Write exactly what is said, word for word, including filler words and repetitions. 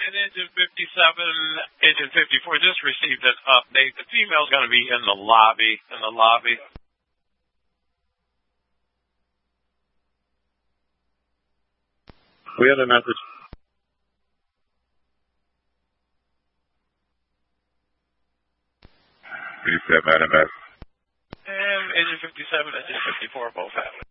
And Engine fifty-seven, Engine fifty-four just received an update. The female's going to be in the lobby, in the lobby. We have a message. Reset, Madam S. And Engine fifty-seven, Engine fifty-four both have it.